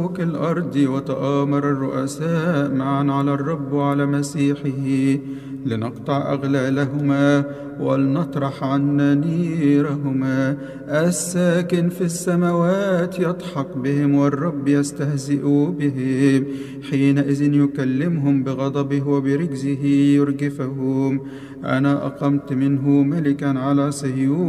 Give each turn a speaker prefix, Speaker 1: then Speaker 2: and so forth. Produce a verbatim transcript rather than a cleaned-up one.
Speaker 1: الأرض، وتآمر الرؤساء معا على الرب وعلى مسيحه لنقطع أغلالهما ولنطرح عنا نيرهما. الساكن في السماوات يضحك بهم والرب يستهزئ بهم، حينئذ يكلمهم بغضبه وبرجزه يرجفهم. أنا أقمت منه ملكا على صهيون